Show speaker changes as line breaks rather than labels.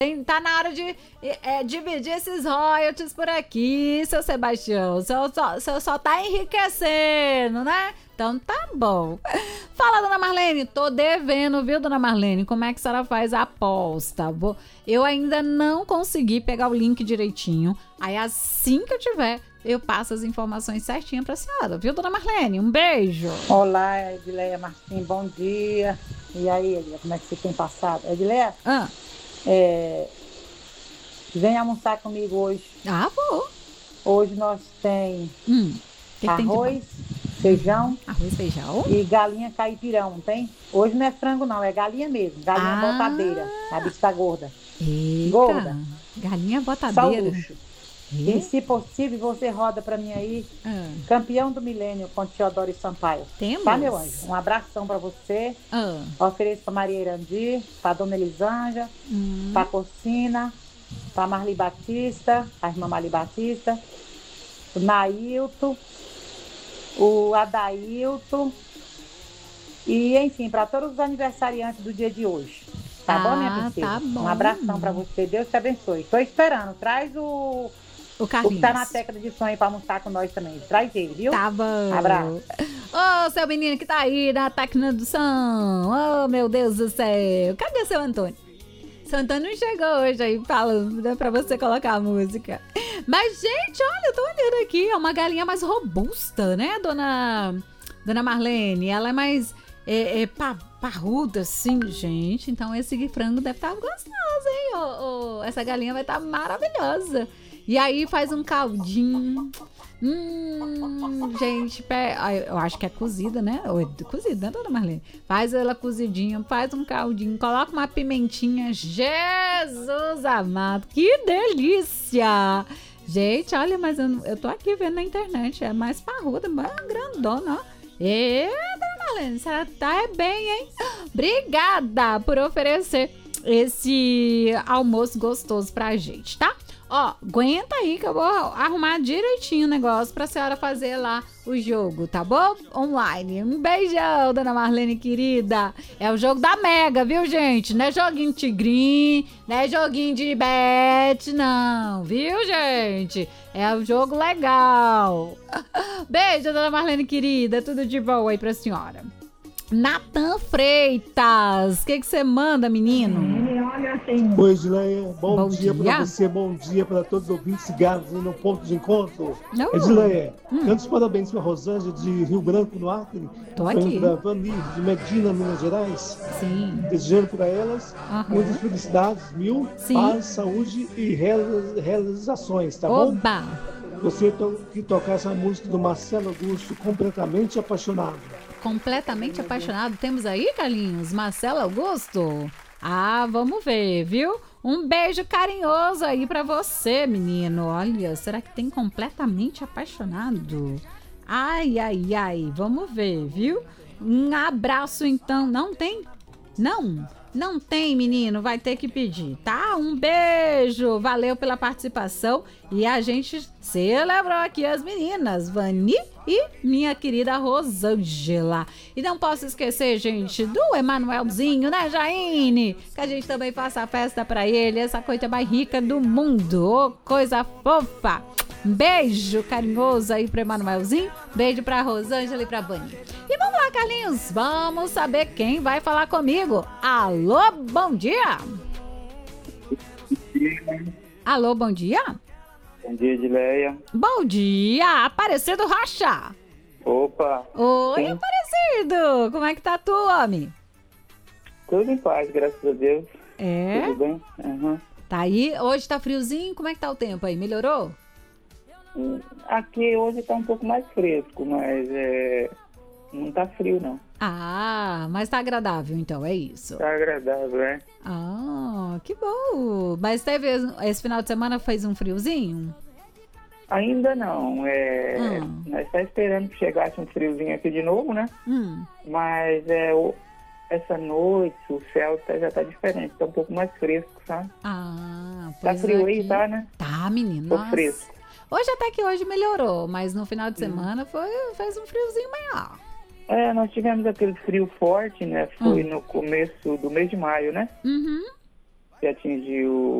Tá na hora de dividir esses royalties por aqui, seu Sebastião. O senhor só tá enriquecendo, né? Então tá bom. Fala, dona Marlene. Tô devendo, viu, dona Marlene? Como é que a senhora faz a aposta? Eu ainda não consegui pegar o link direitinho. Aí assim que eu tiver, eu passo as informações certinho pra senhora, viu, dona Marlene? Um beijo.
Olá, Edileia Martins, bom dia. E aí, Edileia, como é que você tem passado? Edileia, vem almoçar comigo hoje.
Ah, vou.
Hoje nós tem arroz,
feijão
e galinha caipirão, tem? Hoje não é frango não, é galinha mesmo, galinha botadeira, a bicha tá gorda.
Eita,
gorda.
Galinha botadeira.
Só luxo. E se possível, você roda pra mim aí, Campeão do Milênio com Teodoro Sampaio.
Temos?
Tá, meu anjo? Um abração pra você. Ofereço pra Maria Irandi, pra Dona Elisângela, pra Cocina, pra Marli Batista, a irmã Marli Batista, o Nailton, o Adailton, e enfim, pra todos os aniversariantes do dia de hoje. Tá bom, minha princesa?
Tá bom.
Um abração pra você, Deus te abençoe. Tô esperando, traz o
Carlinhos.
O que tá na técnica de som aí pra almoçar com nós também. Traz ele, viu?
Tá bom.
Abraço.
Ô, seu menino que tá aí na técnica do som. Ô, meu Deus do céu. Cadê seu Antônio? Seu Antônio não chegou hoje aí falando, né, pra você colocar a música. Mas, gente, olha, eu tô olhando aqui. É uma galinha mais robusta, né, dona Marlene? Ela é mais parruda, assim, gente. Então, esse frango deve estar gostoso, hein? Essa galinha vai estar maravilhosa. E aí faz um caldinho. Gente, eu acho que é cozida, né? Ou é cozida, né, dona Marlene? Faz ela cozidinha, faz um caldinho, coloca uma pimentinha. Jesus amado, que delícia! Gente, olha, mas eu tô aqui vendo na internet, é mais parruda, mais grandona, ó. Dona Marlene, você tá bem, hein? Obrigada por oferecer esse almoço gostoso pra gente, tá? Ó, aguenta aí que eu vou arrumar direitinho o negócio pra senhora fazer lá o jogo, tá bom? Online. Um beijão, dona Marlene querida. É o jogo da Mega, viu, gente? Não é joguinho tigrinho, não é joguinho de bet, não, viu, gente? É um jogo legal. Beijo, dona Marlene querida. Tudo de bom aí pra senhora. Natan Freitas, o que você manda, menino?
Oi, Edileia, bom dia para você, bom dia para todos os ouvintes ligados no ponto de encontro. Edileia, tantos parabéns para Rosângela de Rio Branco, no Acre.
Tô aqui.
Para Vani de Medina, Minas Gerais.
Sim.
Desejando para elas muitas felicidades, paz, saúde e realizações, tá bom? Você que tocar essa música do Marcelo Augusto, Completamente Apaixonado.
Completamente apaixonado. Temos aí, Carlinhos? Marcelo Augusto? Ah, vamos ver, viu? Um beijo carinhoso aí pra você, menino. Olha, será que tem completamente apaixonado? Ai, ai, ai. Vamos ver, viu? Um abraço, então. Não tem? Não tem, menino. Vai ter que pedir, tá? Um beijo. Valeu pela participação. E a gente celebrou aqui as meninas, Vani e minha querida Rosângela. E não posso esquecer, gente, do Emanuelzinho, né, Jaine? Que a gente também faça a festa pra ele. Essa coisa mais rica do mundo. Oh, coisa fofa. Beijo carinhoso aí pro Emanuelzinho. Beijo pra Rosângela e pra Vani. E vamos lá, Carlinhos. Vamos saber quem vai falar comigo. Alô, bom dia. Alô, bom dia.
Bom dia, Edileia.
Bom dia, Aparecido Rocha.
Opa.
Oi, sim. Aparecido. Como é que tá tu, homem?
Tudo em paz, graças a Deus.
É?
Tudo bem?
Tá aí, hoje tá friozinho, como é que tá o tempo aí? Melhorou?
Aqui hoje tá um pouco mais fresco, mas não tá frio, não.
Ah, mas tá agradável, então, é isso.
Tá agradável, né?
Ah, que bom. Mas teve esse final de semana, fez um friozinho?
Ainda não. Nós tá esperando que chegasse um friozinho aqui de novo, né? Mas essa noite o céu já tá diferente, tá um pouco mais fresco, sabe?
Ah,
tá frio aí, tá, né?
Tá, menino.
Tô fresco.
Hoje até que hoje melhorou, mas no final de semana fez um friozinho maior.
Nós tivemos aquele frio forte, né? Foi no começo do mês de maio, né? que atingiu